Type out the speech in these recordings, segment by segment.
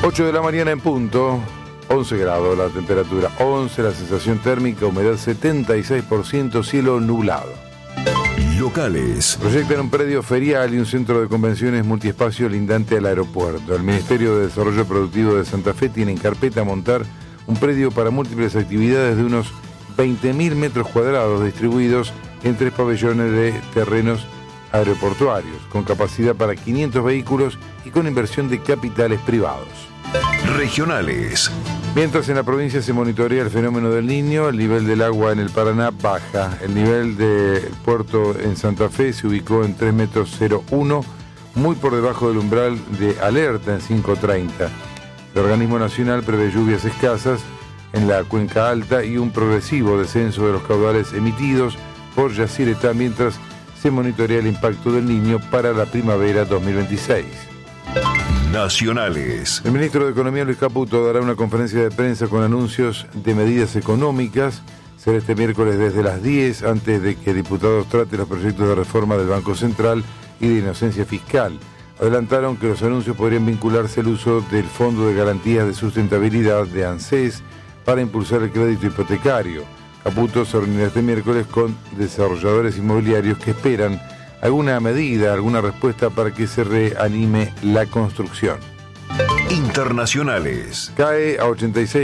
8 de la mañana en punto, 11 grados la temperatura, 11 la sensación térmica, humedad 76%, cielo nublado. Locales. Proyectan un predio ferial y un centro de convenciones multiespacio lindante al aeropuerto. El Ministerio de Desarrollo Productivo de Santa Fe tiene en carpeta montar un predio para múltiples actividades de unos 20.000 metros cuadrados distribuidos en 3 pabellones de terrenos aeroportuarios, con capacidad para 500 vehículos y con inversión de capitales privados. Regionales. Mientras en la provincia se monitorea el fenómeno del Niño, el nivel del agua en el Paraná baja. El nivel del puerto en Santa Fe se ubicó en 3,01 metros, muy por debajo del umbral de alerta en 5,30. El organismo nacional prevé lluvias escasas en la cuenca alta y un progresivo descenso de los caudales emitidos por Yacyretá mientras se monitorea el impacto del Niño para la primavera 2026. Nacionales. El ministro de Economía, Luis Caputo, dará una conferencia de prensa con anuncios de medidas económicas. Será este miércoles desde las 10, antes de que diputados traten los proyectos de reforma del Banco Central y de inocencia fiscal. Adelantaron que los anuncios podrían vincularse al uso del Fondo de Garantías de Sustentabilidad de ANSES para impulsar el crédito hipotecario. Caputo se reunirá este miércoles con desarrolladores inmobiliarios que esperan alguna medida, alguna respuesta para que se reanime la construcción. Internacionales. Cae a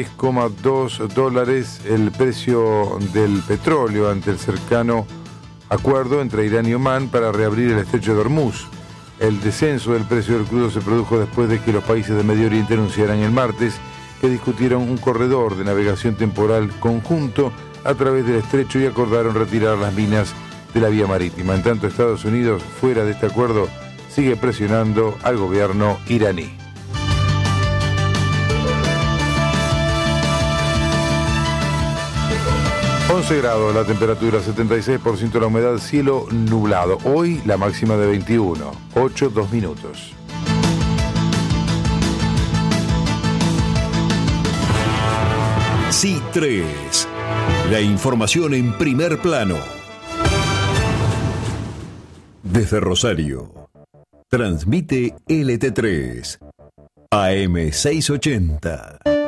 $86,2 el precio del petróleo ante el cercano acuerdo entre Irán y Omán para reabrir el estrecho de Hormuz. El descenso del precio del crudo se produjo después de que los países de Medio Oriente anunciaran el martes que discutieron un corredor de navegación temporal conjunto a través del estrecho y acordaron retirar las minas de la vía marítima. En tanto, Estados Unidos, fuera de este acuerdo, sigue presionando al gobierno iraní. $11 la temperatura, 76% la humedad, cielo nublado. Hoy la máxima de 21, 8:02 minutos. C3. La información en primer plano. Desde Rosario, transmite LT3, AM 680.